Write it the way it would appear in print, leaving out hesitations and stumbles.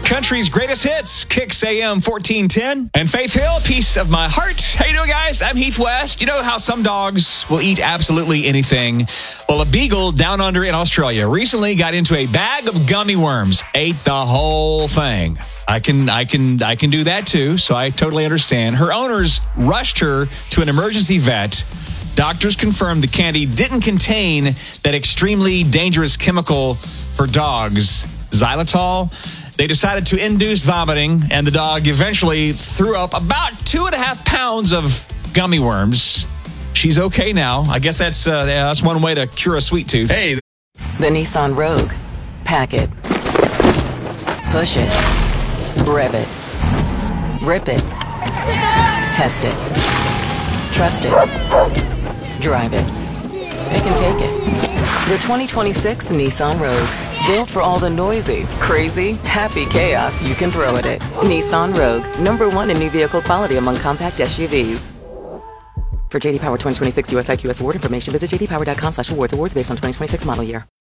country's greatest hits, Kicks AM 1410. And Faith Hill, Piece of My Heart. How you doing, guys? I'm Heath West. You know how some dogs will eat absolutely anything? Well, a beagle down under in Australia recently got into a bag of gummy worms, ate the whole thing. I can do that too, so I totally understand. Her owners rushed her to an emergency vet. Doctors confirmed the candy didn't contain that extremely dangerous chemical for dogs, xylitol. They decided to induce vomiting, and the dog eventually threw up about 2.5 pounds of gummy worms. She's okay now. I guess that's one way to cure a sweet tooth. Hey. The Nissan Rogue. Pack it. Push it. Rev it. Rip it. Test it. Trust it. Drive it. Pick and take it. The 2026 Nissan Rogue. Built for all the noisy, crazy, happy chaos you can throw at it. Nissan Rogue. #1 in new vehicle quality among compact SUVs. For JD Power 2026 US IQS award information, visit jdpower.com/awards. Awards based on 2026 model year.